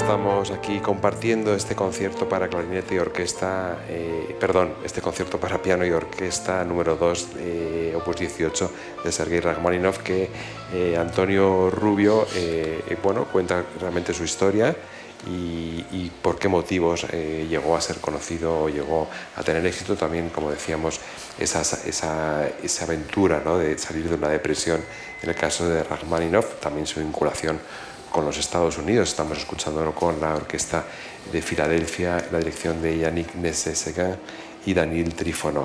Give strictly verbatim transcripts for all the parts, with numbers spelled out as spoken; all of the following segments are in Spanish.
estamos aquí compartiendo este concierto para clarinete y orquesta, eh, perdón, este concierto para piano y orquesta número dos, eh, opus dieciocho de Sergei Rachmaninoff, que eh, Antonio Rubio eh, eh, bueno, cuenta realmente su historia y, y por qué motivos eh, llegó a ser conocido o llegó a tener éxito. También, como decíamos, esa, esa, esa aventura, ¿no?, de salir de una depresión en el caso de Rachmaninoff, también su vinculación con los Estados Unidos. Estamos escuchándolo con la Orquesta de Filadelfia, la dirección de Yannick Nézet-Séguin y Daniil Trifonov.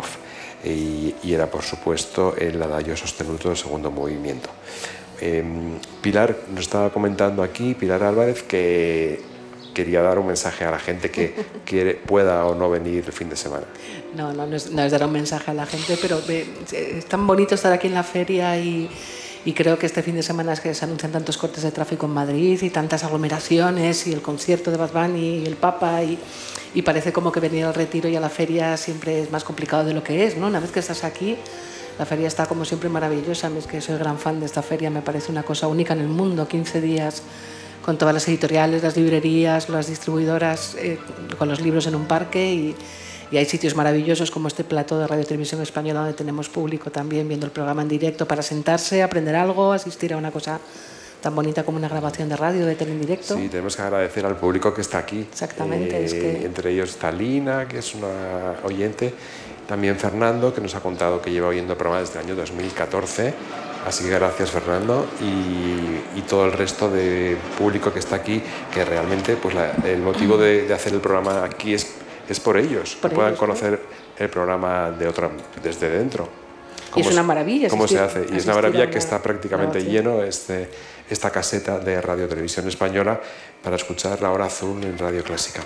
Y, y era, por supuesto, el adagio sostenuto del segundo movimiento. Eh, Pilar nos estaba comentando aquí, Pilar Álvarez, que quería dar un mensaje a la gente que quiere, pueda o no venir el fin de semana. No, no, no es, no es dar un mensaje a la gente, pero eh, es tan bonito estar aquí en la feria y... Y creo que este fin de semana es que se anuncian tantos cortes de tráfico en Madrid y tantas aglomeraciones y el concierto de Bad Bunny y el Papa y, y parece como que venir al retiro y a la feria siempre es más complicado de lo que es, ¿no? Una vez que estás aquí, la feria está como siempre maravillosa. A mí es que soy gran fan de esta feria, me parece una cosa única en el mundo, quince días con todas las editoriales, las librerías, las distribuidoras, eh, con los libros en un parque y... Y hay sitios maravillosos como este plató de Radio Televisión Española donde tenemos público también viendo el programa en directo para sentarse, aprender algo, asistir a una cosa tan bonita como una grabación de radio, de tele en directo. Sí, tenemos que agradecer al público que está aquí. Exactamente. Eh, es que... Entre ellos está Lina, que es una oyente, también Fernando, que nos ha contado que lleva oyendo el programa desde el año dos mil catorce. Así que gracias, Fernando, y, y todo el resto de público que está aquí, que realmente pues la, el motivo de, de hacer el programa aquí es es por ellos, por que puedan ellos, conocer, ¿no?, el programa de otra, desde dentro. Y es una maravilla. ¿Cómo asistir, se hace? Y es una maravilla una que está prácticamente lleno este, esta caseta de Radio Televisión Española para escuchar La Hora Azul en Radio Clásica.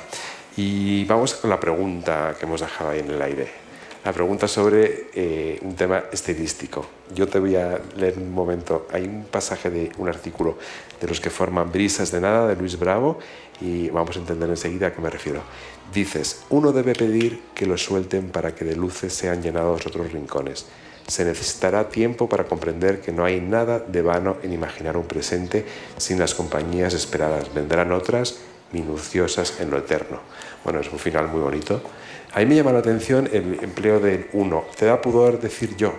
Y vamos con la pregunta que hemos dejado ahí en el aire. La pregunta sobre eh, un tema estilístico. Yo te voy a leer un momento. Hay un pasaje de un artículo de los que forman Brisas de Nada, de Luis Bravo, y vamos a entender enseguida a qué me refiero. Dices, uno debe pedir que lo suelten para que de luces sean llenados otros rincones. Se necesitará tiempo para comprender que no hay nada de vano en imaginar un presente sin las compañías esperadas. Vendrán otras minuciosas en lo eterno. Bueno, es un final muy bonito. A mí me llama la atención el empleo del uno. ¿Te da pudor decir yo?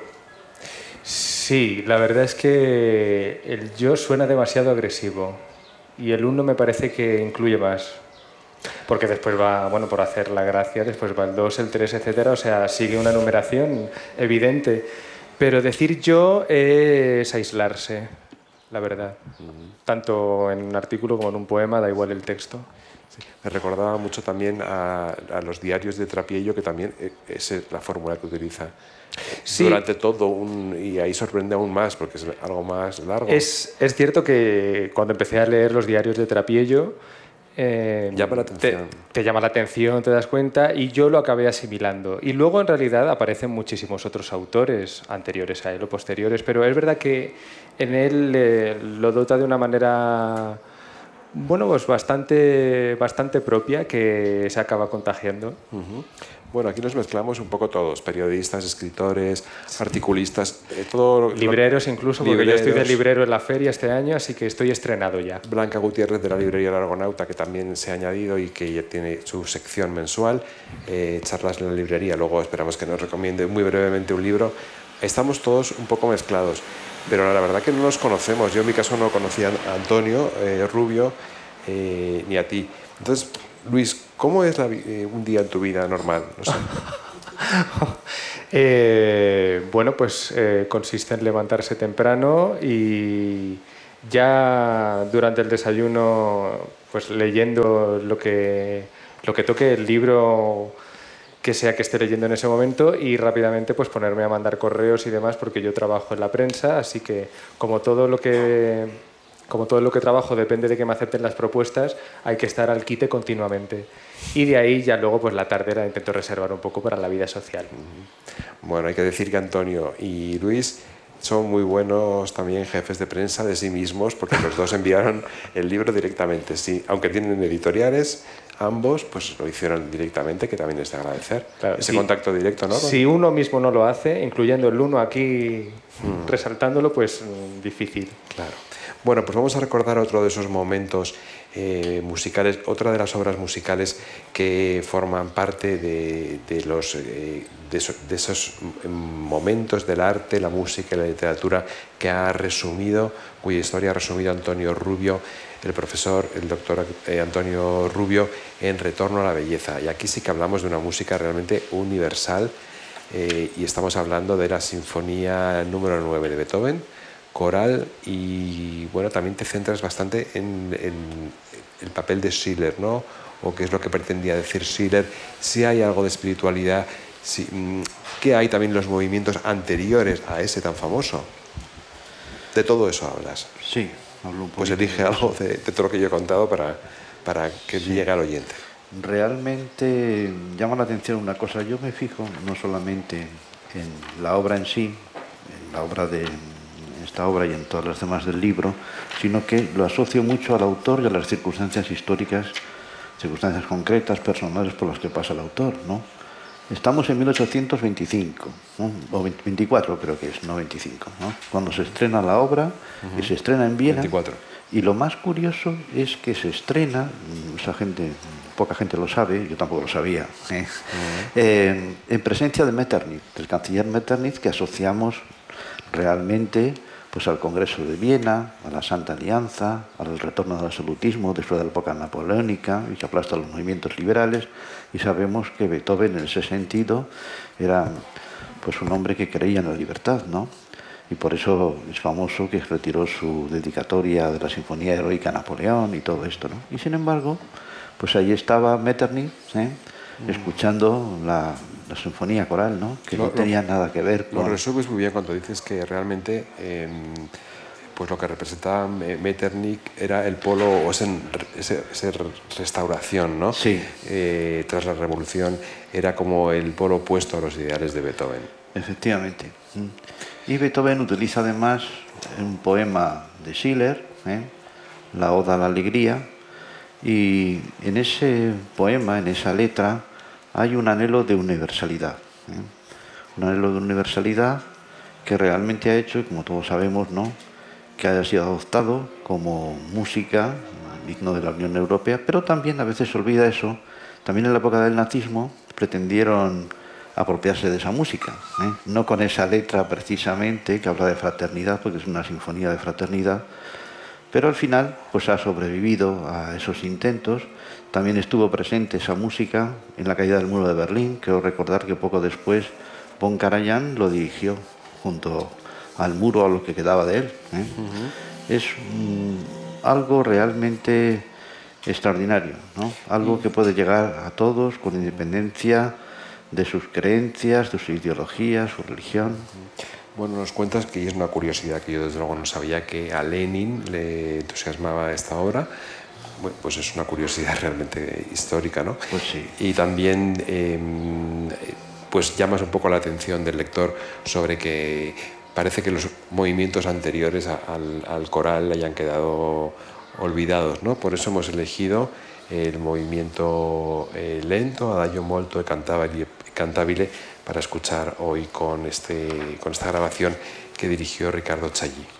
Sí, la verdad es que el yo suena demasiado agresivo y el uno me parece que incluye más. Porque después va, bueno, por hacer la gracia, después va el dos, el tres, etcétera. O sea, sigue una numeración evidente. Pero decir yo es aislarse, la verdad. Mm. Tanto en un artículo como en un poema, da igual el texto. Sí. Me recordaba mucho también a, a los diarios de Trapiello, que también es la fórmula que utiliza. Sí. Durante todo, un, y ahí sorprende aún más, porque es algo más largo. Es, es cierto que cuando empecé a leer los diarios de Trapiello, Eh, llama la atención. Te, te llama la atención, te das cuenta, y yo lo acabé asimilando. Y luego en realidad aparecen muchísimos otros autores anteriores a él o posteriores, pero es verdad que en él eh, lo dota de una manera, bueno, pues bastante, bastante propia, que se acaba contagiando. Uh-huh. Bueno, aquí nos mezclamos un poco todos, periodistas, escritores, articulistas, eh, todo... Libreros incluso, porque libreros. Yo estoy de librero en la feria este año, así que estoy estrenado ya. Blanca Gutiérrez de la librería El Argonauta, que también se ha añadido y que ya tiene su sección mensual, eh, charlas en la librería, luego esperamos que nos recomiende muy brevemente un libro. Estamos todos un poco mezclados, pero la verdad que no nos conocemos. Yo en mi caso no conocía a Antonio eh, Rubio eh, ni a ti. Entonces, Luis, ¿cómo es la, eh, un día en tu vida normal? No sé. eh, bueno, pues eh, consiste en levantarse temprano y ya durante el desayuno, pues leyendo lo que, lo que toque, el libro que sea que esté leyendo en ese momento, y rápidamente pues ponerme a mandar correos y demás, porque yo trabajo en la prensa, así que como todo lo que... Como todo lo que trabajo depende de que me acepten las propuestas, hay que estar al quite continuamente. Y de ahí ya luego pues la tarde la intento reservar un poco para la vida social. Bueno, hay que decir que Antonio y Luis son muy buenos también jefes de prensa de sí mismos, porque los dos enviaron el libro directamente. Sí, aunque tienen editoriales, ambos pues lo hicieron directamente, que también es de agradecer. Claro, ese sí, contacto directo, ¿no? Si uno mismo no lo hace, incluyendo el uno aquí, mm. resaltándolo, pues difícil. Claro. Bueno, pues vamos a recordar otro de esos momentos eh, musicales, otra de las obras musicales que forman parte de, de, los, eh, de, eso, de esos momentos del arte, la música y la literatura que ha resumido, cuya historia ha resumido Antonio Rubio, el profesor, el doctor eh, Antonio Rubio, en Retorno a la Belleza. Y aquí sí que hablamos de una música realmente universal eh, y estamos hablando de la Sinfonía número nueve de Beethoven, coral, y bueno, también te centras bastante en, en el papel de Schiller, ¿no? O qué es lo que pretendía decir Schiller, si hay algo de espiritualidad, si, ¿qué hay también en los movimientos anteriores a ese tan famoso? De todo eso hablas. Sí, hablo un poco. Pues elige algo de, de todo lo que yo he contado para, para que sí. llegue al oyente. Realmente llama la atención una cosa, yo me fijo no solamente en la obra en sí, en la obra de esta obra y en todas las demás del libro, sino que lo asocio mucho al autor y a las circunstancias históricas, circunstancias concretas, personales por las que pasa el autor, ¿no? Estamos en mil ochocientos veinticinco, ¿no? O veinticuatro creo que es, no veinticinco, ¿no? Cuando se estrena la obra, uh-huh. y se estrena en Viena. veinticuatro. Y lo más curioso es que se estrena, esa gente, poca gente lo sabe, yo tampoco lo sabía, ¿eh? Uh-huh. eh, en presencia de Metternich, del canciller Metternich, que asociamos realmente pues al Congreso de Viena, a la Santa Alianza, al retorno del absolutismo después de la época napoleónica y que aplasta los movimientos liberales, y sabemos que Beethoven en ese sentido era pues un hombre que creía en la libertad, ¿no? Y por eso es famoso que retiró su dedicatoria de la Sinfonía Heroica a Napoleón y todo esto, ¿no? Y sin embargo, pues ahí estaba Metternich, ¿eh? mm. escuchando la, la sinfonía coral, ¿no? Que lo, no tenía lo, nada que ver con... Lo resumes muy bien cuando dices que realmente eh, pues lo que representaba Metternich era el polo, o esa, esa restauración, ¿no? Sí. Eh, tras la Revolución, era como el polo opuesto a los ideales de Beethoven. Efectivamente. Y Beethoven utiliza además un poema de Schiller, ¿eh? La Oda a la Alegría, y en ese poema, en esa letra, hay un anhelo de universalidad, ¿eh? Un anhelo de universalidad que realmente ha hecho, como todos sabemos, ¿no?, que haya sido adoptado como música, digno de la Unión Europea, pero también a veces se olvida eso. También en la época del nazismo pretendieron apropiarse de esa música, ¿eh? No con esa letra precisamente que habla de fraternidad, porque es una sinfonía de fraternidad, pero al final pues ha sobrevivido a esos intentos. También estuvo presente esa música en la caída del muro de Berlín. Creo recordar que poco después von Karajan lo dirigió junto al muro, a lo que quedaba de él, ¿eh? Uh-huh. Es mm, algo realmente extraordinario, ¿no? Algo uh-huh. que puede llegar a todos con independencia de sus creencias, de su ideología, su religión. Bueno, nos cuentas que, y es una curiosidad que yo desde luego no sabía, que a Lenin le entusiasmaba esta obra. Bueno, pues es una curiosidad realmente histórica, ¿no? Pues sí. Y también eh, pues llamas un poco la atención del lector sobre que parece que los movimientos anteriores al, al coral hayan quedado olvidados, ¿no? Por eso hemos elegido el movimiento eh, lento, Adagio molto e cantabile, cantabile, para escuchar hoy con, este, con esta grabación que dirigió Ricardo Chailly.